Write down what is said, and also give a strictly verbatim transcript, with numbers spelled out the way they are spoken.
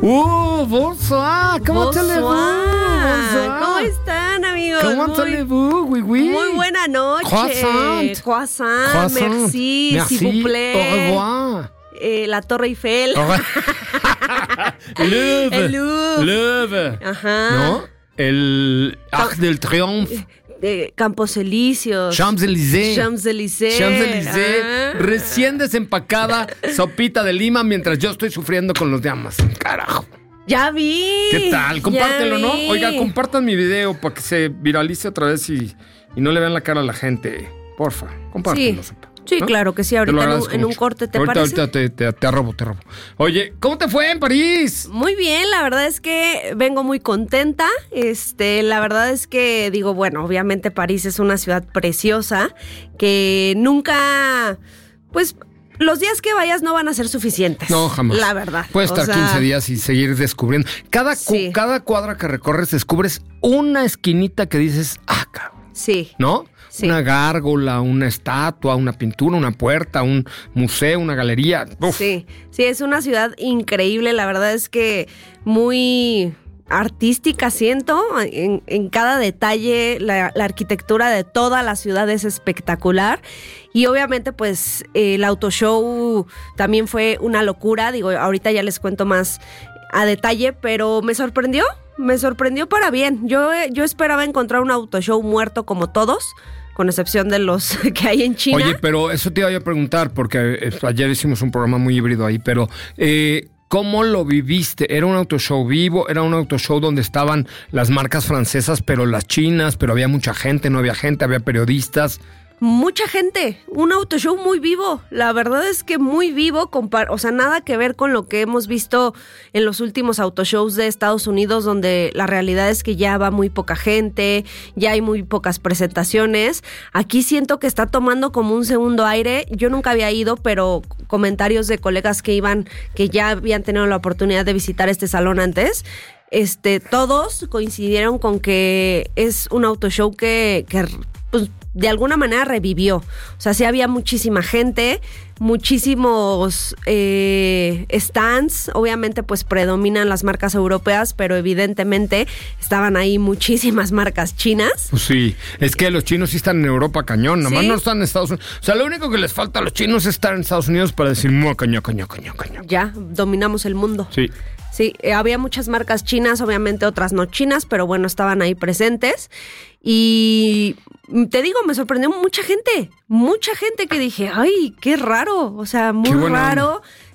Uh, bonsoir, ¿cómo allez-vous? Bonsoir. ¿Cómo están, amigos? ¿Cómo muy, allez-vous? Oui, oui. Muy buena noche. Croissant. Croissant. Croissant. Merci. Merci. S'il vous plaît. Au revoir. Eh, la Torre Eiffel. Au revoir. Louvre. El Louvre. Louvre. Ajá. ¿No? El Arc del Triomphe. De Campos Elíseos. Champs-Élysées. Champs-Élysées. Champs-Élysées. Ah. Recién desempacada sopita de Lima mientras yo estoy sufriendo con los llamas. Carajo. Ya vi. ¿Qué tal? Compártelo, ya ¿no? vi. Oiga, compartan mi video para que se viralice otra vez y, y no le vean la cara a la gente. Porfa, compártanlo. Sí. Sopa, Sí, ¿no? claro que sí. Te lo Ahorita en un, agradezco en un mucho. corte, ¿te ahorita, parece? Ahorita te, te, te arrobo, te arrobo. Oye, ¿cómo te fue en París? Muy bien, la verdad es que vengo muy contenta. Este, la verdad es que digo, bueno, obviamente París es una ciudad preciosa que nunca, pues, los días que vayas no van a ser suficientes. No, jamás. La verdad. Puedes O estar sea, quince días y seguir descubriendo. Cada, cu- Sí. cada cuadra que recorres descubres una esquinita que dices, ah, cabrón, Sí. ¿no? Sí. Una gárgola, una estatua, una pintura, una puerta, un museo, una galería. Uf. Sí, sí, es una ciudad increíble. La verdad es que muy artística siento. En, en cada detalle, la, la arquitectura de toda la ciudad es espectacular. Y obviamente, pues, eh, el autoshow también fue una locura. Digo, ahorita ya les cuento más a detalle, pero me sorprendió. Me sorprendió para bien. Yo, yo esperaba encontrar un autoshow muerto como todos, con excepción de los que hay en China. Oye, pero eso te iba a preguntar, porque eh, ayer hicimos un programa muy híbrido ahí, pero eh, ¿cómo lo viviste? ¿Era un autoshow vivo? ¿Era un autoshow donde estaban las marcas francesas, pero las chinas, pero había mucha gente, no había gente, había periodistas? Mucha gente, un autoshow muy vivo, la verdad es que muy vivo, compar- o sea, nada que ver con lo que hemos visto en los últimos autoshows de Estados Unidos, donde la realidad es que ya va muy poca gente, ya hay muy pocas presentaciones. Aquí siento que está tomando como un segundo aire. Yo nunca había ido, pero comentarios de colegas que iban, que ya habían tenido la oportunidad de visitar este salón antes, este, todos coincidieron con que es un autoshow que, que pues, de alguna manera revivió. O sea, sí había muchísima gente, muchísimos eh, stands. Obviamente, pues predominan las marcas europeas, pero evidentemente estaban ahí muchísimas marcas chinas. Pues sí, es que los chinos sí están en Europa cañón, nomás ¿Sí? no están en Estados Unidos. O sea, lo único que les falta a los chinos es estar en Estados Unidos para decir, mua, caño, caño, caño, caño. Ya dominamos el mundo. Sí. Sí, eh, había muchas marcas chinas, obviamente otras no chinas, pero bueno, estaban ahí presentes. Y te digo, me sorprendió mucha gente, mucha gente que dije, ay, qué raro, o sea, muy Qué buena raro.